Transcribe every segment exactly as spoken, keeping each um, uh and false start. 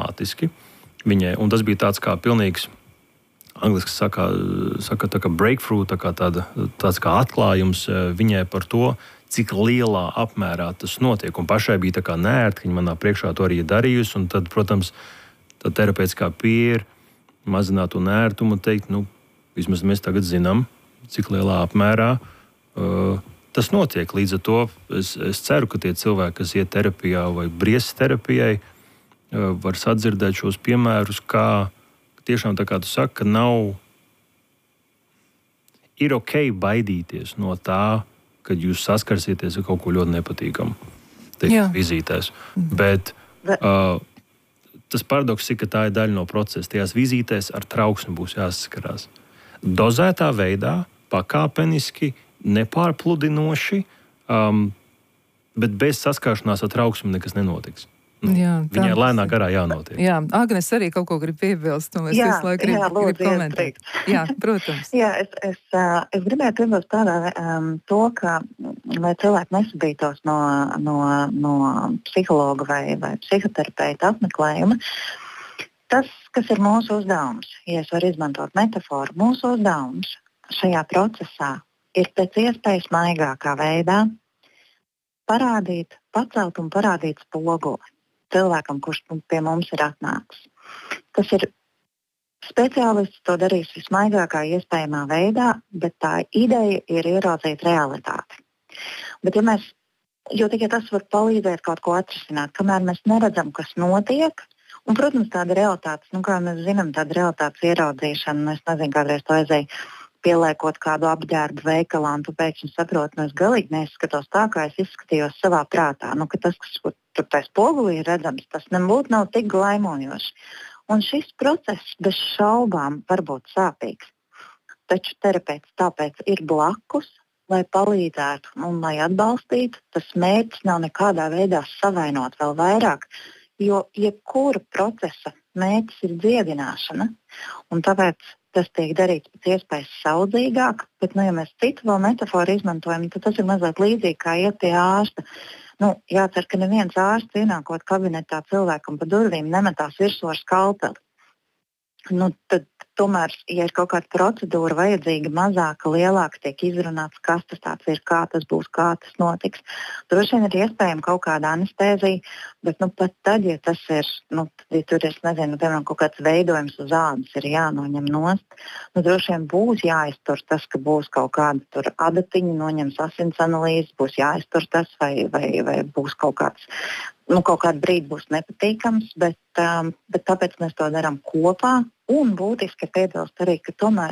automātiski viņai, un tas bija tāds kā pilnīgs, angliski saka, saka tā kā breakthrough, tā kā tāda, tāds kā atklājums viņai par to, cik lielā apmērā tas notiek. Un pašai bija tā kā nērti, ka viņa manā priekšā to arī ir darījusi, un tad, protams, tā terapeitiskā pieeja mazināt to nērtumu un teikt, nu, vismaz mēs tagad zinām, cik lielā apmērā uh, tas notiek. Līdz ar to es, es ceru, ka tie cilvēki, kas iet terapijā vai briesas terapijai, uh, var sadzirdēt šos piemērus, kā tiešām tā kā tu saki, ka nav, ir ok baidīties no tā, kad jūs saskarsieties ar kaut ko ļoti nepatīkamu, teikt, vizītēs. Bet uh, tas paradoks ir, ka tā ir daļa no procesa. Tajās vizītēs ar trauksmi būs jāsaskarās. Dozētā veidā, pakāpeniski, nepārpludinoši, um, bet bez saskāršanās ar trauksmi nekas nenotiks. Nu, jā, viņai lēnā garā jānotiek. Jā, Agnes arī kaut ko grib piebilst, un es visu laiku gribu, gribu komentēt. Jā, protams. jā, es, es, es gribēju piebilst tādā um, to, ka lai cilvēki nesabītos no, no, no psihologa vai, vai psihoterapeita apmeklējuma, tas, kas ir mūsu uzdevums, ja es varu izmantot metaforu, mūsu uzdevums šajā procesā ir pēc iespējas maigākā veidā parādīt, pacelt un parādīt spoguli cilvēkam, kurš pie mums ir atnācis. Tas ir speciālists, to darīs vismaigākā iespējamā veidā, bet tā ideja ir ieraudzīt realitāti. Bet, ja mēs, jo tikai tas var palīdzēt kaut ko atrisināt, kamēr mēs neredzam, kas notiek, un, protams, tāda realitātes, nu, kā mēs zinām, tāda realitātes ieraudzīšana, es nezinu, kādreiz to aizēju, pieliekot kādu apģērbu veikalā, un tu pēkšņi saproti, nu, es galīgi neizskatos tā, kā es izskatījos savā prātā. Nu, ka tas, kas tur tajā spogulī ir redzams, tas nebūtu nav tik glaimojoši. Un šis process bez šaubām var būt sāpīgs. Taču terapeits tāpēc ir blakus, lai palīdzētu un lai atbalstītu. Tas mērķis nav nekādā veidā savainot vēl vairāk, jo jebkura procesa mērķis ir dziedināšana. Un tāpēc tas tiek darīts pēc iespējas saudzīgāk, bet, nu, ja mēs citu vēl metaforu izmantojam, tad tas ir mazliet līdzīgi kā iet pie ārsta. Nu, jācer, ka neviens ārsts ienākot kabinetā cilvēkam pa durvīm nemetās virsū ar skalpeli. Nu, tad, tomēr, ja ir kaut kāda procedūra vajadzīga, mazāka, lielāka, tiek izrunāts, kas tas tāds ir, kā tas būs, kā tas notiks. Droši vien ir iespējama kaut kāda anestēzija, bet nu, pat tad, ja tas ir, nu, ja tur ir, nezinu, piemēram, kaut kāds veidojums uz ādas ir jānoņem nost, nu, droši vien būs jāiztur tas, ka būs kaut kāda tur adatiņa, noņems asins analīzes, būs jāiztur tas, vai, vai, vai būs kaut kāds, nu, kaut kādu brīdi būs nepatīkams, bet, um, bet tāpēc mēs to darām kopā. Un būtiski piebilst arī, ka tomēr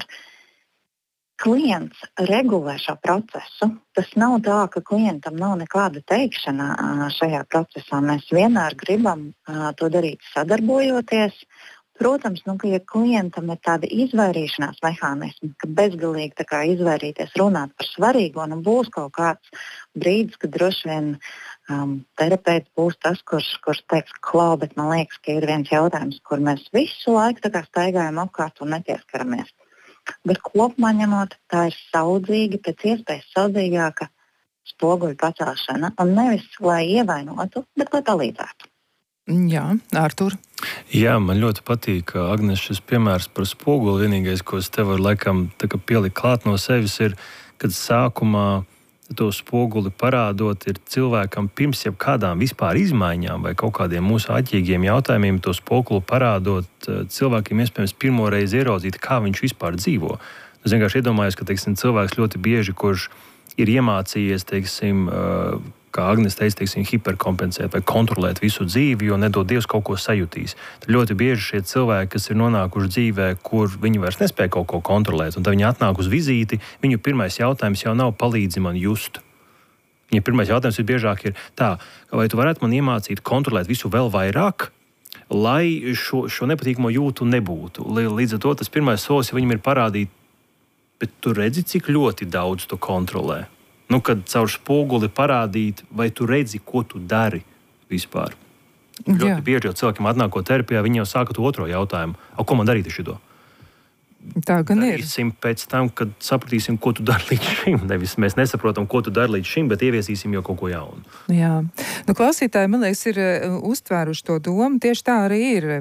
klients regulē šo procesu. Tas nav tā, ka klientam nav nekāda teikšana šajā procesā. Mēs vienmēr gribam to darīt sadarbojoties. Protams, nu, ka ja klientam ir tāda izvairīšanās mehānismi, ka bezgalīgi tā kā izvairīties runāt par svarīgo, nu būs kaut kāds brīdis, kad droši vien um, terapeits būs tas, kurš, kurš teiks, klau, bet man liekas, ka ir viens jautājums, kur mēs visu laiku tā kā staigājam apkārt un nepieskaramies. Bet kopumā ņemot, tā ir saudzīgi, pēc iespējas saudzīgāka spoguļu pacelšana, un nevis, lai ievainotu, bet lai palīdzētu. Jā, Artur. Jā, man ļoti patīk, Agnes, šis piemērs par spoguli. Vienīgais, ko es te varu laikam pielikt klāt no sevis, ir, kad sākumā to spoguli parādot, ir cilvēkam pirms jau kādām vispār izmaiņām vai kaut kādiem mūsu āķīgiem jautājumiem, to spoguli parādot, cilvēkiem iespējams pirmoreiz ieraudzīt, kā viņš vispār dzīvo. Es vienkārši iedomājos, ka, teiksim, cilvēks ļoti bieži, kurš ir iemācījies, teiksim, kā Agnes teica, teiksim, hiperkompensēt vai kontrolēt visu dzīvi, jo nedod Dievs kaut ko sajutīs. Tad ļoti bieži šie cilvēki, kas ir nonākuši dzīvē, kur viņi vairs nespēja kaut ko kontrolēt, un tad viņi atnāk uz vizīti, viņu pirmais jautājums jau nav palīdzi man just. Viņa pirmais jautājums ir biežāk ir tā, vai tu varētu man iemācīt kontrolēt visu vēl vairāk, lai šo, šo nepatīkamo jūtu nebūtu. Līdz ar to tas pirmais solis, ja viņam ir parādīt, bet tu redzi, cik ļoti daudz tu kontrolē. Nu, kad caur spoguli parādīt, vai tu redzi, ko tu dari vispār. Jā. Ļoti bieži jau cilvēkiem atnākot terapijā, viņi jau sāka to otro jautājumu. A, ko man darīt ar šito? Tā gan ir. Darīsim pēc tam, kad sapratīsim, ko tu dari līdz šim. Nevis mēs nesaprotam, ko tu dari līdz šim, bet ieviesīsim jau kaut ko jaunu. Jā. Nu, klausītāji, man liekas, ir uztvēruši to domu. Tieši tā arī ir.